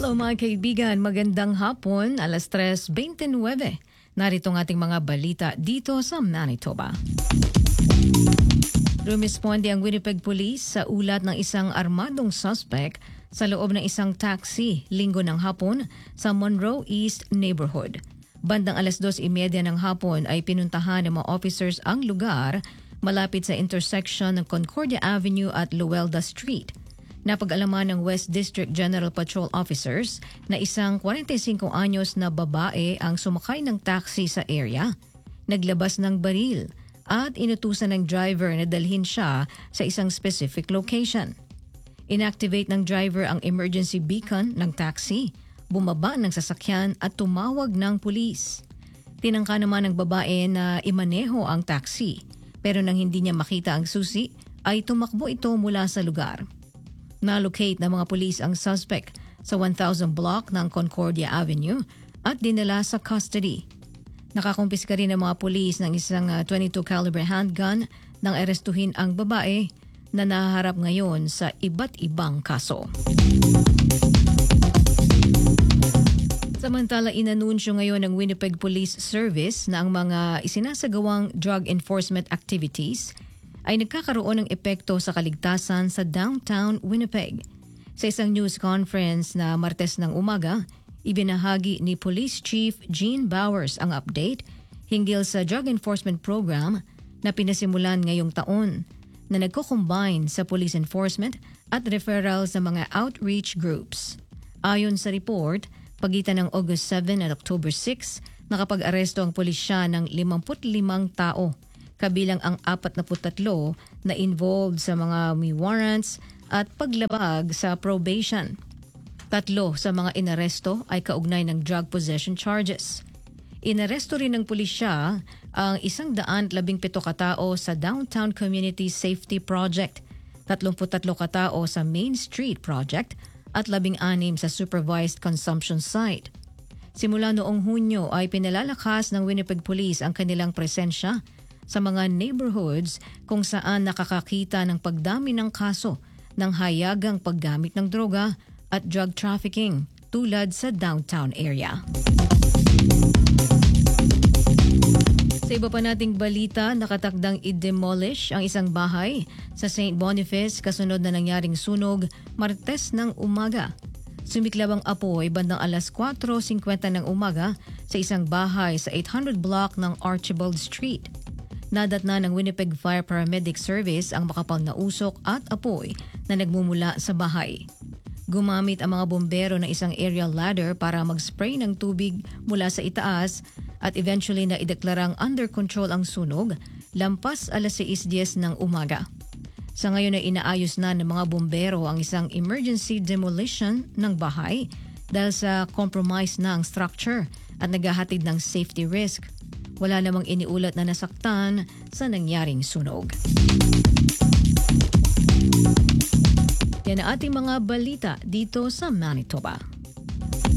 Hello mga kaibigan, magandang hapon, 3:29. Narito ang ating mga balita dito sa Manitoba. Rumisponde ang Winnipeg Police sa ulat ng isang armadong suspect sa loob ng isang taxi linggo ng hapon sa Monroe East neighborhood. Bandang 2:30 ng hapon ay pinuntahan ng mga officers ang lugar malapit sa intersection ng Concordia Avenue at Luelda Street. Napag-alaman ng West District General Patrol Officers na isang 45 anyos na babae ang sumakay ng taxi sa area, naglabas ng baril at inutusan ng driver na dalhin siya sa isang specific location. Inactivate ng driver ang emergency beacon ng taxi, bumaba ng sasakyan at tumawag ng pulis. Tinangka naman ng babae na imaneho ang taxi, pero nang hindi niya makita ang susi ay tumakbo ito mula sa lugar. Na-locate ng mga pulis ang suspect sa 1000 block ng Concordia Avenue at dinala sa custody. Nakakumpiska rin ng mga pulis ng isang 22 caliber handgun nang arestuhin ang babae na nahaharap ngayon sa iba't ibang kaso. Samantala, inanunsyo ngayon ng Winnipeg Police Service na ang mga isinasagawang drug enforcement activities ay nagkakaroon ng epekto sa kaligtasan sa downtown Winnipeg. Sa isang news conference na Martes ng umaga, ibinahagi ni Police Chief Gene Bowers ang update hinggil sa drug enforcement program na pinasimulan ngayong taon na nagko-combine sa police enforcement at referral sa mga outreach groups. Ayon sa report, pagitan ng August 7 at October 6, nakapag-aresto ang pulisya ng 55 tao, kabilang ang 43 na involved sa mga may warrants at paglabag sa probation. 3 sa mga inaresto ay kaugnay ng drug possession charges. Inaresto rin ng pulisya ang 117 katao sa Downtown Community Safety Project, 33 katao sa Main Street Project at 16 sa Supervised Consumption Site. Simula noong Hunyo ay pinalalakas ng Winnipeg Police ang kanilang presensya sa mga neighborhoods kung saan nakakakita ng pagdami ng kaso ng hayagang paggamit ng droga at drug trafficking tulad sa downtown area. Sa iba pa nating balita, nakatakdang i-demolish ang isang bahay sa St. Boniface kasunod na nangyaring sunog Martes ng umaga. Sumiklab ang apoy bandang 4:50 ng umaga sa isang bahay sa 800 block ng Archibald Street. Nadatna ng Winnipeg Fire Paramedic Service ang makapal na usok at apoy na nagmumula sa bahay. Gumamit ang mga bombero ng isang aerial ladder para mag-spray ng tubig mula sa itaas at eventually na ideklarang under control ang sunog lampas 6:10 ng umaga. Sa ngayon ay inaayos na ng mga bombero ang isang emergency demolition ng bahay dahil sa compromise na ang structure at naghahatid ng safety risk. Wala namang iniulat na nasaktan sa nangyaring sunog. Yan ang ating mga balita dito sa Manitoba.